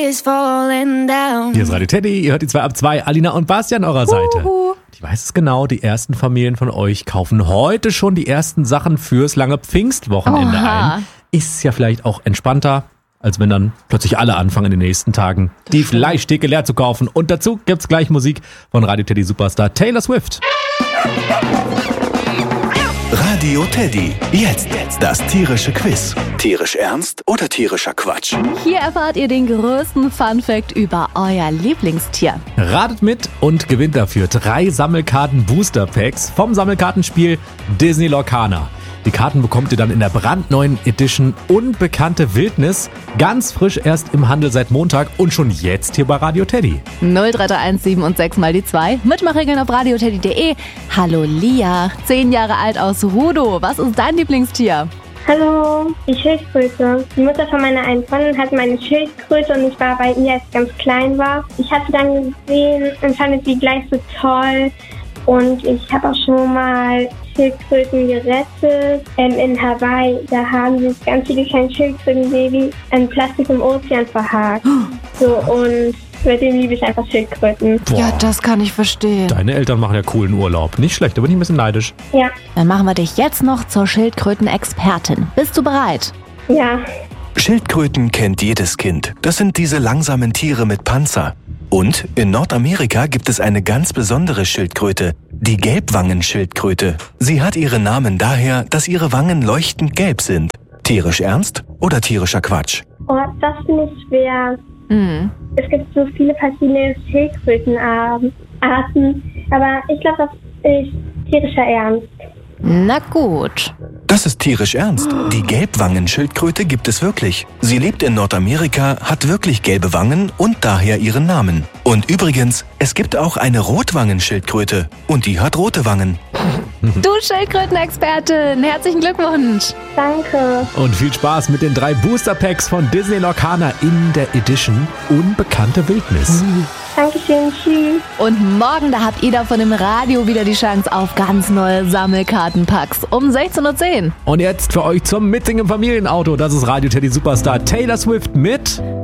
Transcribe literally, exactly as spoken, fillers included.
is falling down. Hier ist Radio Teddy, ihr hört die zwei ab zwei, Alina und Basti an eurer Seite. Uhu. Ich weiß es genau, die ersten Familien von euch kaufen heute schon die ersten Sachen fürs lange Pfingstwochenende Oha. ein. Ist ja vielleicht auch entspannter, als wenn dann plötzlich alle anfangen in den nächsten Tagen die Fleischtheke leer zu kaufen. Und dazu gibt's gleich Musik von Radio Teddy Superstar Taylor Swift. Radio Teddy. Jetzt das tierische Quiz. Tierisch ernst oder tierischer Quatsch? Hier erfahrt ihr den größten Funfact über euer Lieblingstier. Ratet mit und gewinnt dafür drei Sammelkarten Booster Packs vom Sammelkartenspiel Disney Lorcaner. Die Karten bekommt ihr dann in der brandneuen Edition Unbekannte Wildnis. Ganz frisch erst im Handel seit Montag und schon jetzt hier bei Radio Teddy. null drei drei eins sieben und sechs mal die zwei. Mitmachregeln auf radioteddy punkt de. Hallo Lia, zehn Jahre alt aus Rudow. Was ist dein Lieblingstier? Hallo, die Schildkröte. Die Mutter von meiner einen Freundin hatte meine Schildkröte und ich war bei ihr, als ich ganz klein war. Ich hatte dann gesehen und fand sie gleich so toll. Und ich habe auch schon mal Schildkröten gerettet. Ähm, in Hawaii, da haben sich ganz viele kleine Schildkrötenbaby in Plastik im Ozean verhakt. So, und seitdem liebe ich einfach Schildkröten. Boah, Ja, das kann ich verstehen. deine Eltern machen ja coolen Urlaub. Nicht schlecht, aber nicht ein bisschen neidisch. Ja, Dann machen wir dich jetzt noch zur Schildkröten-Expertin. Bist du bereit? ja. Schildkröten kennt jedes Kind. Das sind diese langsamen Tiere mit Panzer. Und in Nordamerika gibt es eine ganz besondere Schildkröte, die Gelbwangenschildkröte. Sie hat ihren Namen daher, dass ihre Wangen leuchtend gelb sind. Tierisch ernst oder tierischer Quatsch? Oh, das finde ich schwer. Mhm. Es gibt so viele verschiedene Schildkrötenarten, aber ich glaube, das ist tierischer Ernst. Na gut. Das ist tierisch ernst. Die Gelbwangenschildkröte gibt es wirklich. Sie lebt in Nordamerika, hat wirklich gelbe Wangen und daher ihren Namen. Und übrigens, es gibt auch eine Rotwangenschildkröte und die hat rote Wangen. Du Schildkröten-Expertin, herzlichen Glückwunsch. Danke. Und viel Spaß mit den drei Booster Packs von Disney Lorcaner in der Edition Unbekannte Wildnis. Dankeschön, tschüss. Und morgen, da habt ihr da von dem Radio wieder die Chance auf ganz neue Sammelkartenpacks um sechzehn Uhr zehn. Und jetzt für euch zum Mitsingen im Familienauto. Das ist Radio Teddy Superstar Taylor Swift mit